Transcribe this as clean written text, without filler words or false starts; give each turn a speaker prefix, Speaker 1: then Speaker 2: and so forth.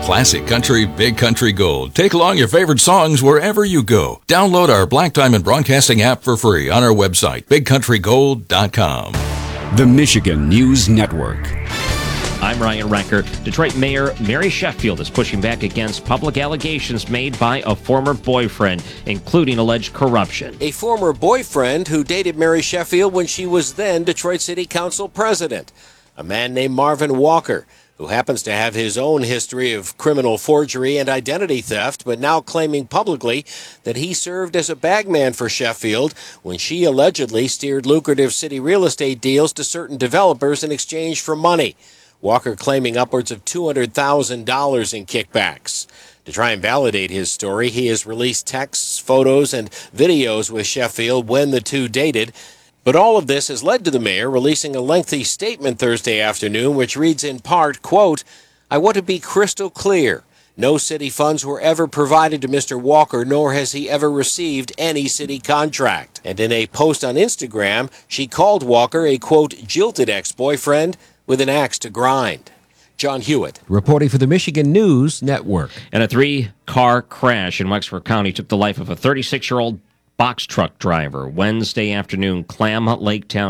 Speaker 1: Classic country, big country gold. Take along your favorite songs wherever you go. Download our Black Diamond Broadcasting app for free on our website, bigcountrygold.com.
Speaker 2: The Michigan News Network.
Speaker 3: I'm Ryan Recker. Detroit Mayor Mary Sheffield is pushing back against public allegations made by a former boyfriend, including alleged corruption.
Speaker 4: A former boyfriend who dated Mary Sheffield when she was then Detroit City Council president. A man named Marvin Walker, who happens to have his own history of criminal forgery and identity theft, but now claiming publicly that he served as a bagman for Sheffield when she allegedly steered lucrative city real estate deals to certain developers in exchange for money. Walker claiming upwards of $200,000 in kickbacks. To try and validate his story, he has released texts, photos, and videos with Sheffield when the two dated. But all of this has led to the mayor releasing a lengthy statement Thursday afternoon, which reads in part, quote, "I want to be crystal clear. No city funds were ever provided to Mr. Walker, nor has he ever received any city contract." And in a post on Instagram, she called Walker a, quote, "jilted ex-boyfriend with an axe to grind." John Hewitt,
Speaker 5: reporting for the Michigan News Network.
Speaker 3: And a 3-car crash in Wexford County took the life of a 36-year-old box truck driver Wednesday afternoon. Clam Lake Town